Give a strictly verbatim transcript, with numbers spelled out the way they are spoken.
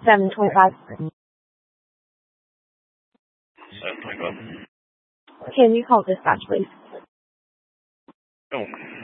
seven twenty-five. seven twenty-five. Can you call dispatch, please? Oh.